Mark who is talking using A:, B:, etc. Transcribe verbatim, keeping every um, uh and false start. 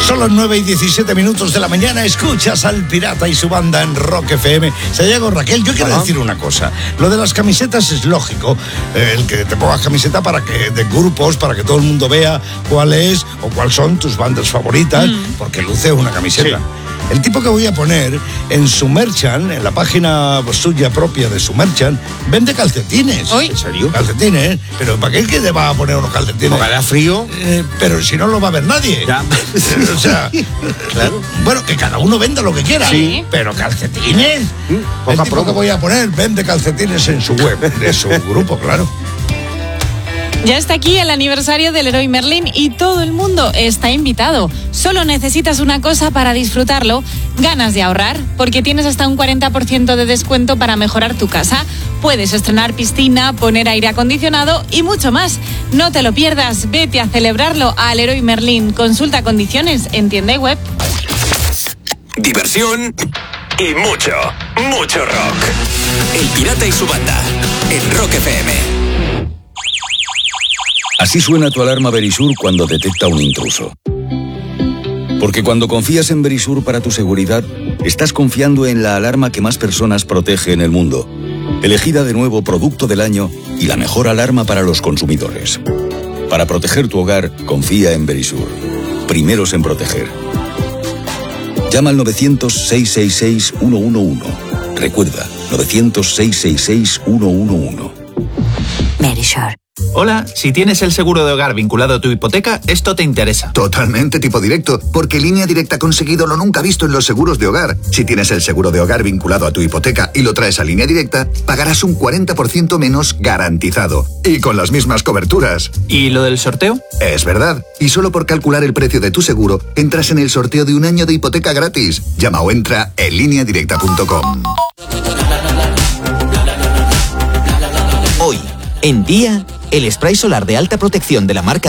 A: Son las nueve y diecisiete minutos de la mañana. Escuchas al Pirata y su banda en Rock F M. Sayago, Raquel, yo quiero Ajá. decir una cosa. Lo de las camisetas es lógico. Eh, el que te pongas camiseta para que de grupos, para que todo el mundo vea cuál es o cuáles son tus bandas favoritas, mm. porque luce una camiseta. Sí. El tipo que voy a poner en su merchant, en la página suya propia de su merchant, vende calcetines.
B: ¿Oy?
A: ¿En serio? Calcetines. Pero ¿para qué que te va a poner unos calcetines?
C: Porque hará frío.
A: Eh, pero si no lo va a ver nadie.
C: Ya.
A: Eh, o sea, claro. Bueno, que cada uno venda lo que quiera.
B: Sí.
A: Pero calcetines.
C: Mm,
A: el tipo que voy a poner vende calcetines en su web, de su grupo, claro.
B: Ya está aquí el aniversario del Leroy Merlin y todo el mundo está invitado. Solo necesitas una cosa para disfrutarlo, ganas de ahorrar, porque tienes hasta un cuarenta por ciento de descuento para mejorar tu casa. Puedes estrenar piscina, poner aire acondicionado y mucho más. No te lo pierdas, vete a celebrarlo al Leroy Merlin. Consulta condiciones en tienda y web.
D: Diversión y mucho, mucho rock. El Pirata y su banda en Rock F M.
E: Así suena tu alarma Verisur cuando detecta un intruso. Porque cuando confías en Verisur para tu seguridad, estás confiando en la alarma que más personas protege en el mundo. Elegida de nuevo Producto del Año y la mejor alarma para los consumidores. Para proteger tu hogar, confía en Verisur. Primeros en proteger. Llama al novecientos, seiscientos sesenta y seis, ciento once. Recuerda, novecientos, seiscientos sesenta y seis, ciento once.
F: Verisur.
G: Hola, si tienes el seguro de hogar vinculado a tu hipoteca, esto te interesa.
H: Totalmente tipo directo, porque Línea Directa ha conseguido lo nunca visto en los seguros de hogar. Si tienes el seguro de hogar vinculado a tu hipoteca y lo traes a Línea Directa, pagarás un cuarenta por ciento menos garantizado. Y con las mismas coberturas.
G: ¿Y lo del sorteo?
H: Es verdad. Y solo por calcular el precio de tu seguro, entras en el sorteo de un año de hipoteca gratis. Llama o entra en línea directa punto com.
I: Hoy, en Día, el spray solar de alta protección de la marca